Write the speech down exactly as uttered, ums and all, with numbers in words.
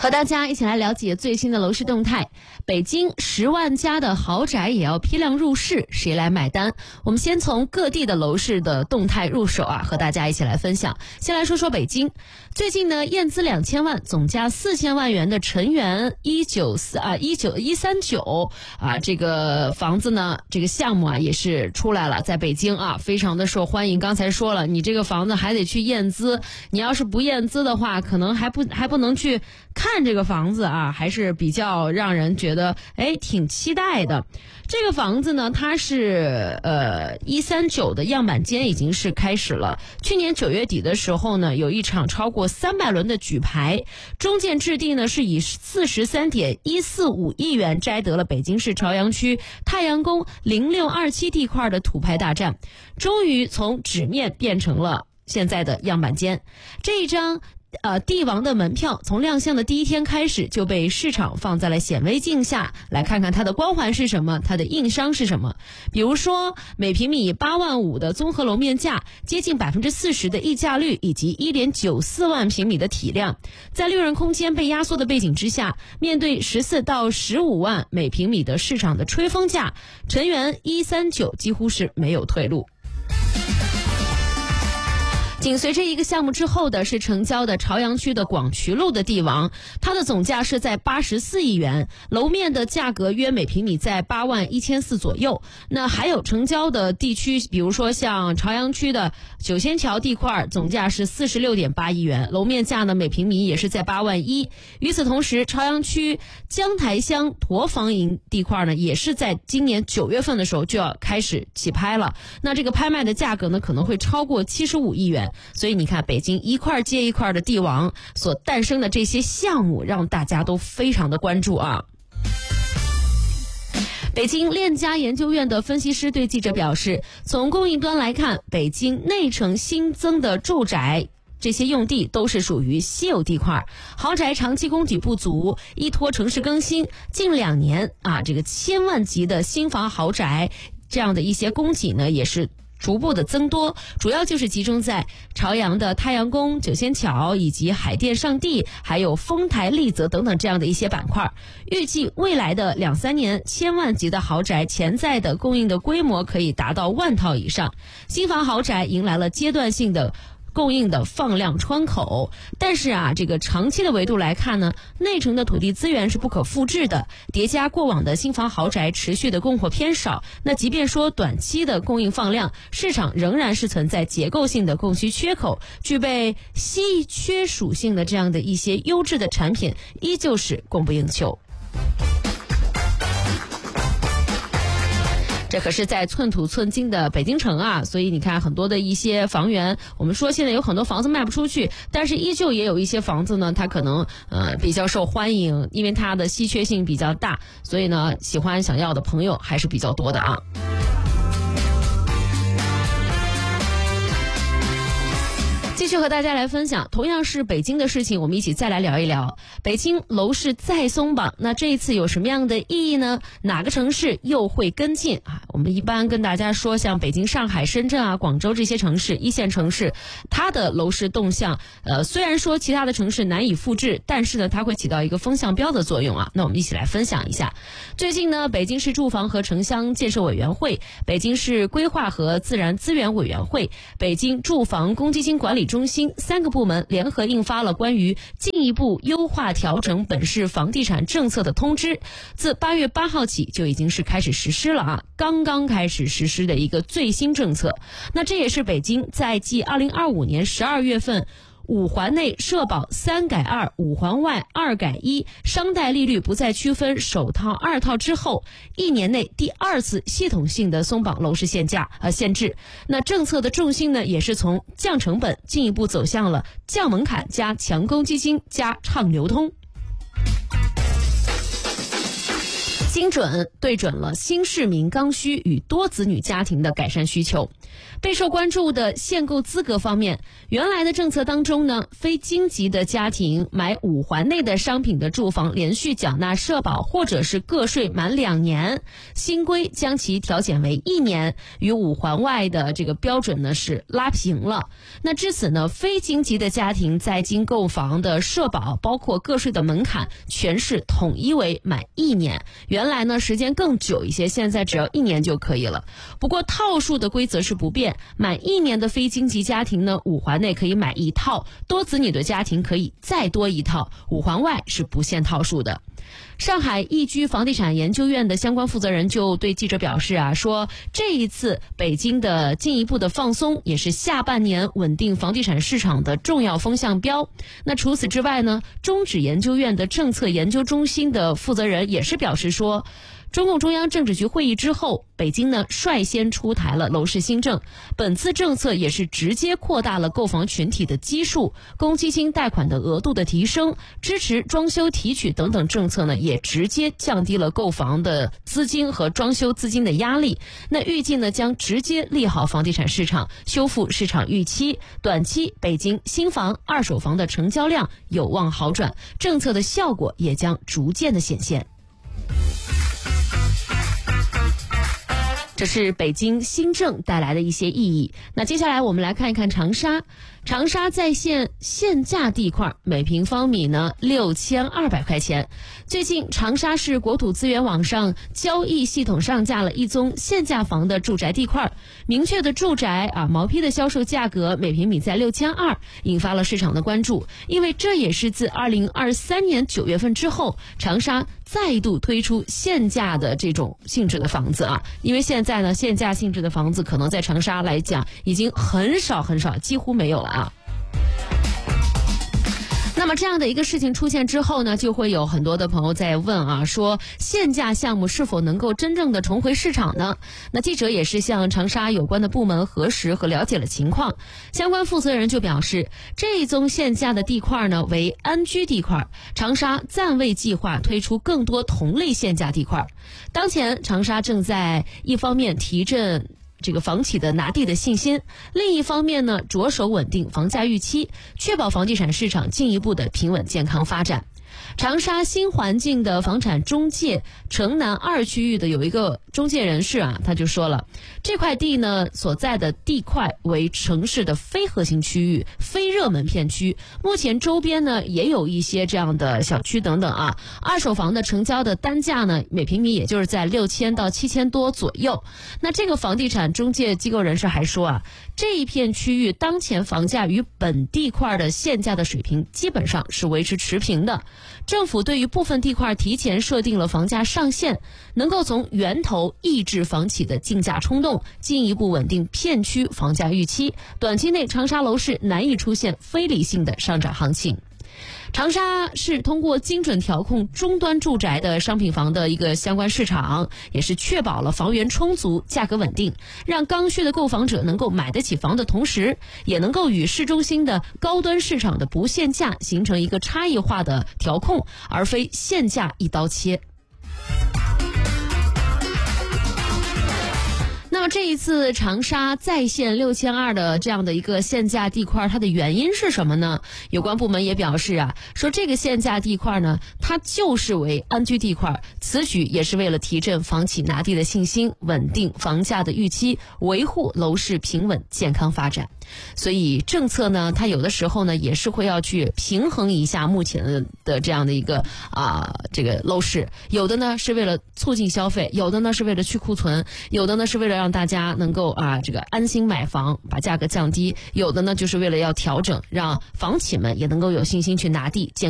和大家一起来了解最新的楼市动态。北京十万家的豪宅也要批量入市，谁来买单？我们先从各地的楼市的动态入手啊，和大家一起来分享。先来说说北京，最近呢，验资两千万，总价四千万元的陈园一九四啊一九一三九啊，这个房子呢，这个项目啊也是出来了，在北京啊非常的受欢迎。刚才说了，你这个房子还得去验资，你要是不验资的话，可能还不还不能去看这个房子啊，还是比较让人觉得哎挺期待的。这个房子呢，它是呃一三九的样板间已经是开始了。去年九月底的时候呢，有一场超过三百轮的举牌，中建置地呢是以四十三点一四五亿元摘得了北京市朝阳区太阳宫零六二七地块的土拍大战，终于从纸面变成了现在的样板间。这一张呃，帝王的门票从亮相的第一天开始就被市场放在了显微镜下，来看看它的光环是什么，它的硬伤是什么。比如说，每平米八万五的综合楼面价，接近百分之四十的溢价率，以及一点九四万平米的体量，在利润空间被压缩的背景之下，面对十四到十五万每平米的市场的吹风价，陈园一三九几乎是没有退路。紧随着一个项目之后的是成交的朝阳区的广渠路的帝王，它的总价是在八十四亿元，楼面的价格约每平米在八万一千四左右。那还有成交的地区，比如说像朝阳区的九仙桥地块，总价是四十六点八亿元，楼面价呢每平米也是在八万一。与此同时，朝阳区江台乡驼房营地块呢，也是在今年九月份的时候就要开始起拍了。那这个拍卖的价格呢，可能会超过七十五亿元。所以你看，北京一块接一块的帝王所诞生的这些项目，让大家都非常的关注啊。北京链家研究院的分析师对记者表示，从供应端来看，北京内城新增的住宅这些用地都是属于稀有地块，豪宅长期供给不足，依托城市更新，近两年啊，这个千万级的新房豪宅这样的一些供给呢，也是逐步的增多，主要就是集中在朝阳的太阳宫、九仙桥以及海淀上地，还有丰台丽泽等等这样的一些板块。预计未来的两三年，千万级的豪宅潜在的供应的规模可以达到万套以上。新房豪宅迎来了阶段性的供应的放量窗口，但是啊，这个长期的维度来看呢，内城的土地资源是不可复制的，叠加过往的新房豪宅持续的供货偏少，那即便说短期的供应放量，市场仍然是存在结构性的供需缺口，具备稀缺属性的这样的一些优质的产品依旧是供不应求。这可是在寸土寸金的北京城啊，所以你看很多的一些房源，我们说现在有很多房子卖不出去，但是依旧也有一些房子呢，它可能呃比较受欢迎，因为它的稀缺性比较大，所以呢喜欢想要的朋友还是比较多的啊。继续和大家来分享，同样是北京的事情，我们一起再来聊一聊北京楼市再松绑，那这一次有什么样的意义呢？哪个城市又会跟进啊？我们一般跟大家说，像北京、上海、深圳啊、广州这些城市，一线城市，它的楼市动向，呃，虽然说其他的城市难以复制，但是呢，它会起到一个风向标的作用啊。那我们一起来分享一下。最近呢，北京市住房和城乡建设委员会、北京市规划和自然资源委员会、北京住房公积金管理中心三个部门联合印发了关于进一步优化调整本市房地产政策的通知，自八月八号起就已经是开始实施了啊，刚刚开始实施的一个最新政策。那这也是北京在继二零二五年十二月份五环内社保三改二，五环外二改一，商贷利率不再区分首套二套之后，一年内第二次系统性的松绑楼市限价呃限制。那政策的重心呢，也是从降成本进一步走向了降门槛加强公积金加畅流通。 精准对准了新市民刚需与多子女家庭的改善需求。备受关注的限购资格方面，原来的政策当中呢，非京籍的家庭买五环内的商品的住房连续缴纳社保或者是个税满两年，新规将其调减为一年，与五环外的这个标准呢是拉平了。那至此呢，非京籍的家庭在京购房的社保包括个税的门槛全市统一为满一年，原来呢时间更久一些，现在只要一年就可以了。不过套数的规则是不变，满一年的非京籍家庭呢，五环内可以买一套，多子女的家庭可以再多一套，五环外是不限套数的。上海易居房地产研究院的相关负责人就对记者表示啊，说这一次北京的进一步的放松也是下半年稳定房地产市场的重要风向标。那除此之外呢，中指研究院的政策研究中心的负责人也是表示说，中共中央政治局会议之后，北京呢率先出台了楼市新政，本次政策也是直接扩大了购房群体的基数，公积金贷款的额度的提升，支持装修提取等等政策呢，也直接降低了购房的资金和装修资金的压力。那预计呢将直接利好房地产市场，修复市场预期，短期北京新房、二手房的成交量有望好转，政策的效果也将逐渐的显现。这是北京新政带来的一些意义。那接下来我们来看一看长沙。长沙在线限价地块每平方米呢六千二百块钱。最近长沙市国土资源网上交易系统上架了一宗限价房的住宅地块，明确的住宅啊毛坯的销售价格每平米在六千二，引发了市场的关注，因为这也是自二零二三年九月份之后，长沙再度推出限价的这种性质的房子啊，因为现在呢限价性质的房子可能在长沙来讲已经很少很少，几乎没有了啊。那么这样的一个事情出现之后呢，就会有很多的朋友在问啊，说限价项目是否能够真正的重回市场呢？那记者也是向长沙有关的部门核实和了解了情况，相关负责人就表示，这一宗限价的地块呢为安居地块，长沙暂未计划推出更多同类限价地块。当前长沙正在一方面提振这个房企的拿地的信心，另一方面呢，着手稳定房价预期，确保房地产市场进一步的平稳健康发展。长沙新环境的房产中介城南二区域的有一个中介人士啊，他就说了，这块地呢所在的地块为城市的非核心区域、非热门片区，目前周边呢也有一些这样的小区等等啊。二手房的成交的单价呢，每平米也就是在六千到七千多左右。那这个房地产中介机构人士还说啊，这一片区域当前房价与本地块的限价的水平基本上是维持持平的。政府对于部分地块提前设定了房价上限，能够从源头抑制房企的竞价冲动，进一步稳定片区房价预期。短期内长沙楼市难以出现非理性的上涨行情。长沙是通过精准调控终端住宅的商品房的一个相关市场，也是确保了房源充足、价格稳定，让刚需的购房者能够买得起房的同时，也能够与市中心的高端市场的不限价形成一个差异化的调控，而非限价一刀切。那么这一次长沙再限六千二的这样的一个限价地块，它的原因是什么呢？有关部门也表示啊，说这个限价地块呢，它就是为安居地块，此举也是为了提振房企拿地的信心，稳定房价的预期，维护楼市平稳健康发展。所以政策呢，它有的时候呢也是会要去平衡一下目前的这样的一个啊、呃、这个楼市，有的呢是为了促进消费，有的呢是为了去库存，有的呢是为了让大家能够啊这个安心买房，把价格降低，有的呢就是为了要调整，让房企们也能够有信心去拿地。